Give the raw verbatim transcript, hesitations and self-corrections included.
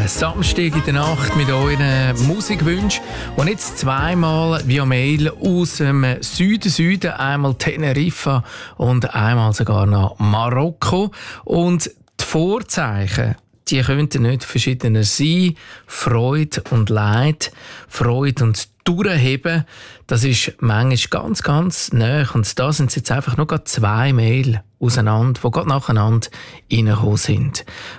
Samstag in der Nacht mit euren Musikwünschen. Und jetzt zweimal via Mail aus dem Süden, Süden, einmal Teneriffa und einmal sogar nach Marokko. Und die Vorzeichen, die könnten nicht verschiedener sein. Freude und Leid, Freude und Durchheben, das ist manchmal ganz, ganz nahe. Und da sind jetzt einfach nur zwei Mail auseinander, die gerade nacheinander reingekommen sind.